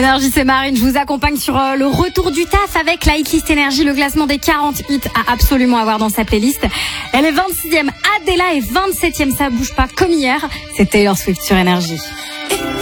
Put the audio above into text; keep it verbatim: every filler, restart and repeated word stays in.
Énergie, c'est Marine. Je vous accompagne sur euh, le retour du taf avec la hitlist Énergie, le classement des quarante hits à absolument avoir dans sa playlist. Elle est vingt-sixième, Adela est vingt-septième, ça bouge pas comme hier. C'est Taylor Swift sur Énergie.